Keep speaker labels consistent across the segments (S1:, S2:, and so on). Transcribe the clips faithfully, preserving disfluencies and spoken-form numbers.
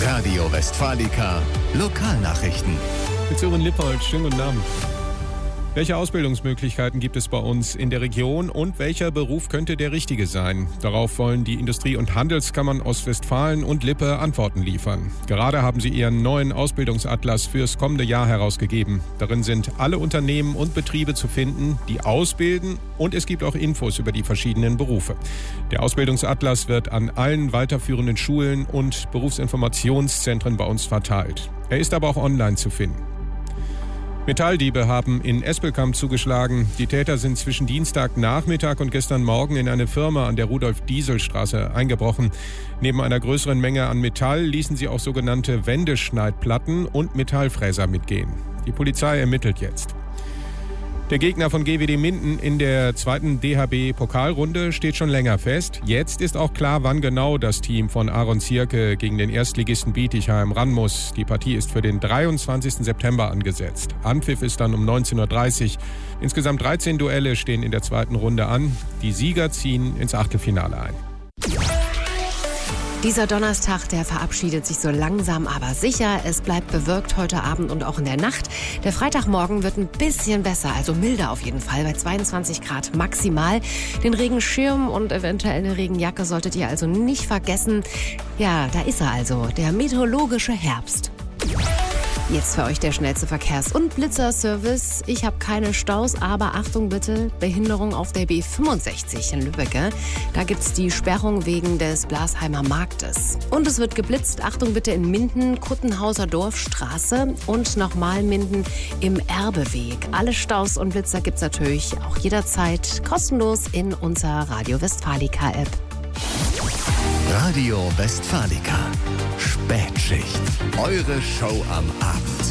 S1: Radio Westfalica Lokalnachrichten.
S2: Mit Sören Lippold, schönen guten Abend. Welche Ausbildungsmöglichkeiten gibt es bei uns in der Region und welcher Beruf könnte der richtige sein? Darauf wollen die Industrie- und Handelskammern Ostwestfalen und Lippe Antworten liefern. Gerade haben sie ihren neuen Ausbildungsatlas fürs kommende Jahr herausgegeben. Darin sind alle Unternehmen und Betriebe zu finden, die ausbilden, und es gibt auch Infos über die verschiedenen Berufe. Der Ausbildungsatlas wird an allen weiterführenden Schulen und Berufsinformationszentren bei uns verteilt. Er ist aber auch online zu finden. Metalldiebe haben in Espelkamp zugeschlagen. Die Täter sind zwischen Dienstagnachmittag und gestern Morgen in eine Firma an der Rudolf-Diesel-Straße eingebrochen. Neben einer größeren Menge an Metall ließen sie auch sogenannte Wendeschneidplatten und Metallfräser mitgehen. Die Polizei ermittelt jetzt. Der Gegner von G W D Minden in der zweiten D H B-Pokalrunde steht schon länger fest. Jetzt ist auch klar, wann genau das Team von Aaron Zierke gegen den Erstligisten Bietigheim ran muss. Die Partie ist für den dreiundzwanzigsten September angesetzt. Anpfiff ist dann um neunzehn Uhr dreißig. Insgesamt dreizehn Duelle stehen in der zweiten Runde an. Die Sieger ziehen ins Achtelfinale ein.
S3: Dieser Donnerstag, der verabschiedet sich so langsam, aber sicher. Es bleibt bewölkt heute Abend und auch in der Nacht. Der Freitagmorgen wird ein bisschen besser, also milder auf jeden Fall, bei zweiundzwanzig Grad maximal. Den Regenschirm und eventuell eine Regenjacke solltet ihr also nicht vergessen. Ja, da ist er also, der meteorologische Herbst. Jetzt für euch der schnellste Verkehrs- und Blitzerservice. Ich habe keine Staus, aber Achtung bitte, Behinderung auf der B fünfundsechzig in Lübbecke. Da gibt's die Sperrung wegen des Blasheimer Marktes. Und es wird geblitzt, Achtung bitte, in Minden, Kuttenhauser Dorfstraße und nochmal Minden im Erbeweg. Alle Staus und Blitzer gibt's natürlich auch jederzeit kostenlos in unserer Radio Westfalica App.
S1: Radio Westfalica Spätschicht. Eure Show am Abend.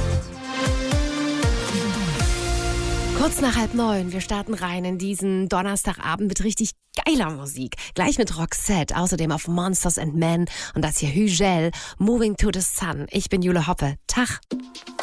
S3: Kurz nach halb neun, wir starten rein in diesen Donnerstagabend mit richtig geiler Musik. Gleich mit Roxette, außerdem auf Monsters and Men und das hier Hügel, Moving to the Sun. Ich bin Jule Hoppe. Tag.